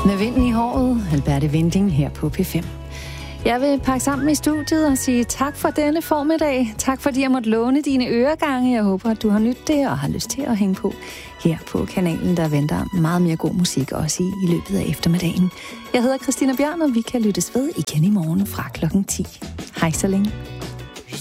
Med vinden i håret, Alberte Winding her på P5. Jeg vil pakke sammen i studiet og sige tak for denne formiddag. Tak fordi jeg måtte låne dine øregange. Jeg håber, at du har nydt det og har lyst til at hænge på her på kanalen. Der venter meget mere god musik også i løbet af eftermiddagen. Jeg hedder Christina Bjørn, og vi kan lyttes ved igen i morgen fra klokken 10. Hej så længe.